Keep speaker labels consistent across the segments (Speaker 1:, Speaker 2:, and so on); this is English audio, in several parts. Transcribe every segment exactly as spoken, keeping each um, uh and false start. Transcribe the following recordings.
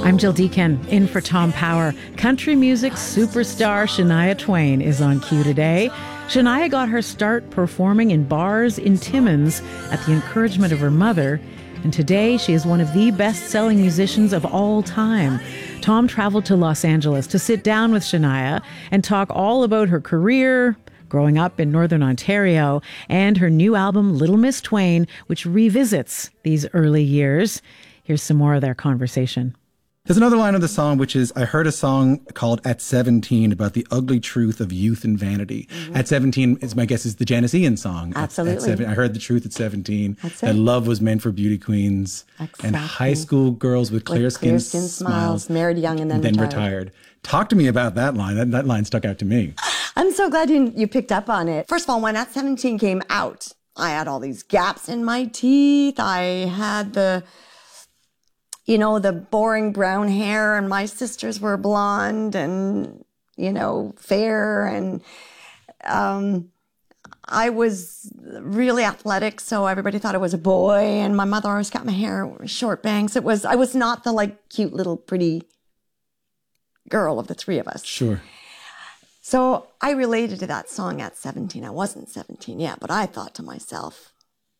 Speaker 1: I'm Jill Deacon, in for Tom Power. Country music superstar Shania Twain is on cue today. Shania got her start performing in bars in Timmins at the encouragement of her mother, and today she is one of the best-selling musicians of all time. Tom traveled to Los Angeles to sit down with Shania and talk all about her career, growing up in Northern Ontario, and her new album, Little Miss Twain, which revisits these early years. Here's some more of their conversation.
Speaker 2: There's another line of the song, which is, I heard a song called At seventeen about the ugly truth of youth and vanity. Mm-hmm. At seventeen, is my guess, is the Janis Ian song.
Speaker 3: Absolutely.
Speaker 2: At, at seven, I heard the truth at seventeen.
Speaker 3: That's
Speaker 2: that
Speaker 3: it.
Speaker 2: love was meant for beauty queens.
Speaker 3: Exactly.
Speaker 2: And high school girls with clear,
Speaker 3: with
Speaker 2: skin,
Speaker 3: clear skin smiles, smiles, married young and then,
Speaker 2: then
Speaker 3: retired.
Speaker 2: retired. Talk to me about that line. That, that line stuck out to me.
Speaker 3: I'm so glad you, you picked up on it. First of all, when At seventeen came out, I had all these gaps in my teeth. I had the... you know, the boring brown hair, and my sisters were blonde and, you know, fair. And um, I was really athletic, so everybody thought I was a boy. And my mother always got my hair short bangs. It was, I was not the, like, cute little pretty girl of the three of us.
Speaker 2: Sure.
Speaker 3: So I related to that song At seventeen. I wasn't seventeen yet, but I thought to myself,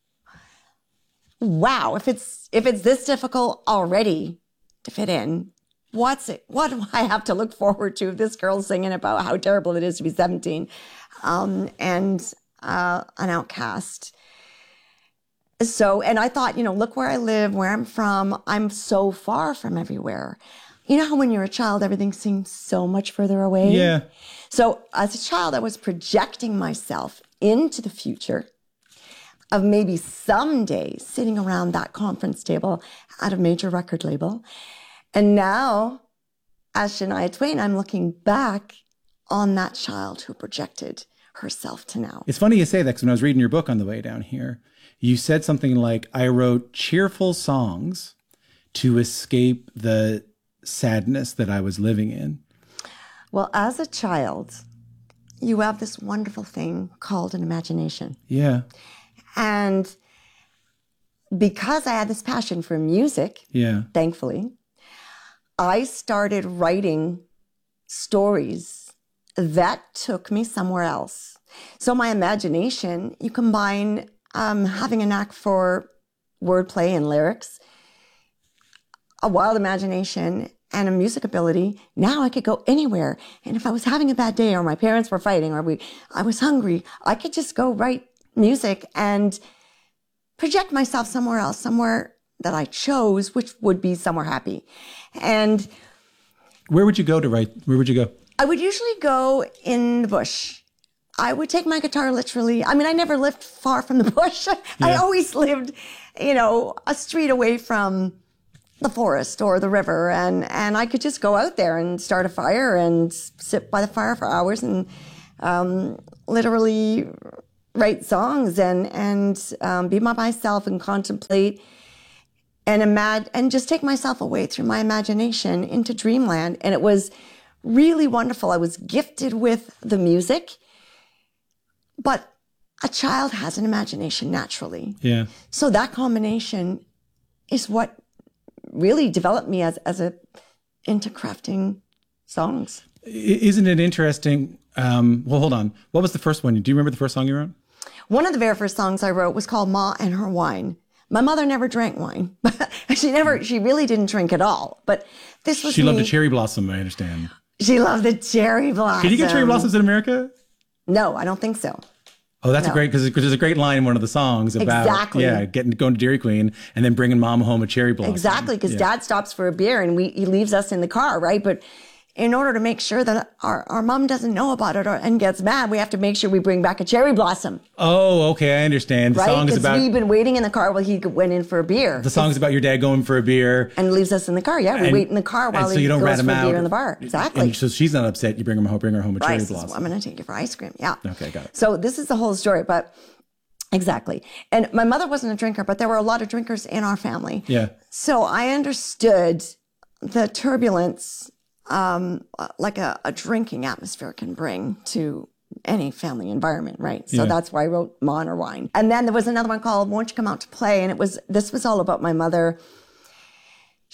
Speaker 3: wow, if it's if it's this difficult already to fit in, what's it? What do I have to look forward to if this girl's singing about how terrible it is to be seventeen um, and uh, an outcast? So, and I thought, you know, look where I live, where I'm from. I'm so far from everywhere. You know how when you're a child, everything seems so much further away?
Speaker 2: Yeah.
Speaker 3: So as a child, I was projecting myself into the future of maybe someday sitting around that conference table at a major record label. And now, as Shania Twain, I'm looking back on that child who projected herself to now.
Speaker 2: It's funny you say that, because when I was reading your book on the way down here, you said something like, I wrote cheerful songs to escape the sadness that I was living in.
Speaker 3: Well, as a child, you have this wonderful thing called an imagination.
Speaker 2: Yeah.
Speaker 3: And because I had this passion for music,
Speaker 2: yeah,
Speaker 3: thankfully, I started writing stories that took me somewhere else. So my imagination, you combine um, having a knack for wordplay and lyrics, a wild imagination, and a music ability. Now I could go anywhere. And if I was having a bad day, or my parents were fighting, or we, I was hungry, I could just go write music and project myself somewhere else, somewhere that I chose, which would be somewhere happy. And
Speaker 2: where would you go to write? Where would you go?
Speaker 3: I would usually go in the bush. I would take my guitar literally. I mean, I never lived far from the bush. Yeah. I always lived, you know, a street away from the forest or the river. And, and I could just go out there and start a fire and sit by the fire for hours and um, literally write songs and and um, be by myself and contemplate and imagine and just take myself away through my imagination into dreamland. And it was really wonderful. I was gifted with the music, but a child has an imagination naturally.
Speaker 2: Yeah.
Speaker 3: So that combination is what really developed me as as a into crafting songs.
Speaker 2: Isn't it interesting? Um, well, hold on. What was the first one? Do you remember the first song you wrote?
Speaker 3: One of the very first songs I wrote was called Ma and Her Wine. My mother never drank wine. she never, she really didn't drink at all. But this was
Speaker 2: She
Speaker 3: me.
Speaker 2: loved a cherry blossom, I understand.
Speaker 3: She loved the cherry blossom.
Speaker 2: Can you get cherry blossoms in America?
Speaker 3: No, I don't think so.
Speaker 2: Oh, that's
Speaker 3: no.
Speaker 2: a great, because there's a great line in one of the songs about,
Speaker 3: exactly.
Speaker 2: yeah, getting going to Dairy Queen and then bringing mom home a cherry blossom.
Speaker 3: Exactly, because
Speaker 2: yeah.
Speaker 3: dad stops for a beer and we he leaves us in the car, right? But in order to make sure that our, our mom doesn't know about it or, and gets mad, we have to make sure we bring back a cherry blossom.
Speaker 2: Oh, okay, I understand. The
Speaker 3: right?
Speaker 2: song is about...
Speaker 3: Because we've been waiting in the car while he went in for a beer.
Speaker 2: The song's about your dad going for a beer.
Speaker 3: And leaves us in the car, yeah. We
Speaker 2: and,
Speaker 3: wait in the car while
Speaker 2: so
Speaker 3: he
Speaker 2: you don't
Speaker 3: goes
Speaker 2: rat him
Speaker 3: for a
Speaker 2: out.
Speaker 3: beer in the bar. Exactly.
Speaker 2: And so she's not upset. You bring her home, bring her home a cherry
Speaker 3: right,
Speaker 2: blossom.
Speaker 3: I'm going to take you for ice cream, yeah.
Speaker 2: Okay, got it.
Speaker 3: So this is the whole story, but... Exactly. And my mother wasn't a drinker, but there were a lot of drinkers in our family.
Speaker 2: Yeah.
Speaker 3: So I understood the turbulence um, like a, a drinking atmosphere can bring to any family environment, right? So
Speaker 2: yeah.
Speaker 3: that's why I wrote Ma and Her Wine. And then there was another one called Won't You Come Out to Play? And it was, this was all about my mother.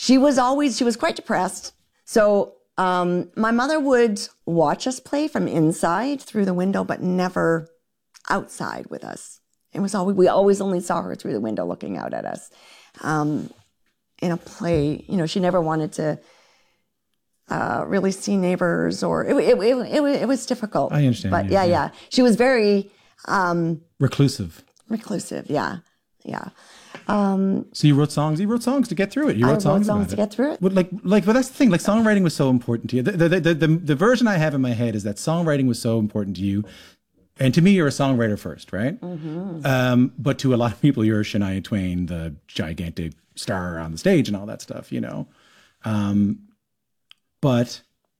Speaker 3: she was always, she was quite depressed. So um, my mother would watch us play from inside through the window, but never outside with us. It was always, we always only saw her through the window looking out at us. Um, in a play, you know, she never wanted to uh, really see neighbors, or it, it, it, it, it was difficult.
Speaker 2: I understand.
Speaker 3: But
Speaker 2: yeah,
Speaker 3: yeah, yeah,
Speaker 2: yeah.
Speaker 3: She was very um,
Speaker 2: reclusive.
Speaker 3: Reclusive, yeah, yeah. Um,
Speaker 2: so you wrote songs. You wrote songs to get through it. You
Speaker 3: I
Speaker 2: wrote
Speaker 3: wrote
Speaker 2: songs,
Speaker 3: songs
Speaker 2: about
Speaker 3: to
Speaker 2: it.
Speaker 3: get through it.
Speaker 2: Well, like, like, but that's the thing. Like, songwriting was so important to you. The, the, the, the, the version I have in my head is that songwriting was so important to you. And to me, you're a songwriter first, right? Mm-hmm. Um, but to a lot of people, you're Shania Twain, the gigantic star on the stage and all that stuff, you know. Um, but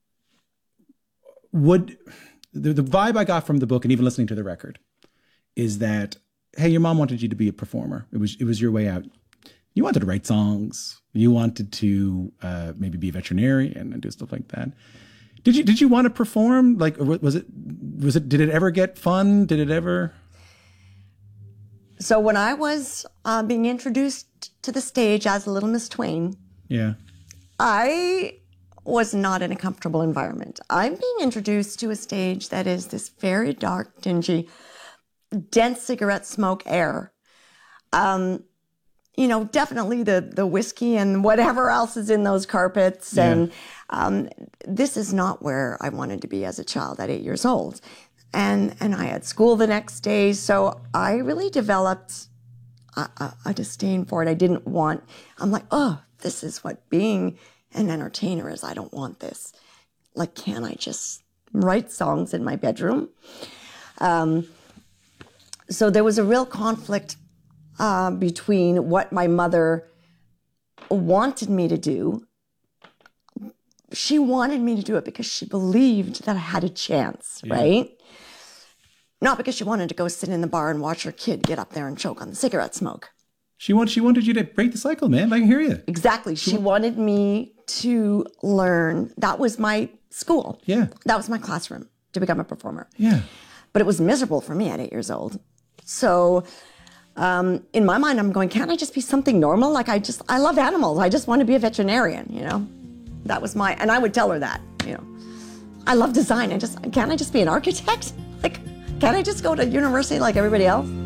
Speaker 2: would the, the vibe I got from the book, and even listening to the record, is that, hey, your mom wanted you to be a performer. It was it was your way out. You wanted to write songs. You wanted to uh, maybe be a veterinarian and do stuff like that. Did you did you want to perform? Like, was it was it? Did it ever get fun? Did it ever?
Speaker 3: So when I was uh, being introduced to the stage as Little Miss Twain,
Speaker 2: yeah,
Speaker 3: I was not in a comfortable environment. I'm being introduced to a stage that is this very dark, dingy, dense cigarette smoke air. Um, you know, definitely the the whiskey and whatever else is in those carpets.
Speaker 2: Yeah.
Speaker 3: And um, this is not where I wanted to be as a child at eight years old. And and I had school the next day, so I really developed a, a, a disdain for it. I didn't want, I'm like, oh, this is what being an entertainer is. I don't want this. Like, can I just write songs in my bedroom? Um, so there was a real conflict uh, between what my mother wanted me to do. She wanted me to do it because she believed that I had a chance, yeah. right? Not because she wanted to go sit in the bar and watch her kid get up there and choke on the cigarette smoke.
Speaker 2: She wanted, she wanted you to break the cycle, man. I can hear you.
Speaker 3: Exactly. She, she wanted me to learn. That was my school.
Speaker 2: Yeah.
Speaker 3: That was my classroom to become a performer.
Speaker 2: Yeah.
Speaker 3: But it was miserable for me at eight years old. So um, in my mind, I'm going, can't I just be something normal? Like I just, I love animals. I just want to be a veterinarian, you know? That was my, and I would tell her that, you know. I love design. I just, can't I just be an architect? Like, can't I just go to university like everybody else?